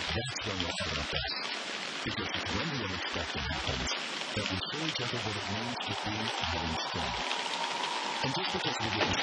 That's when we'll have an effect. Because it's when the unexpected happens that we show each other what it means to be our own strong. And just because we didn't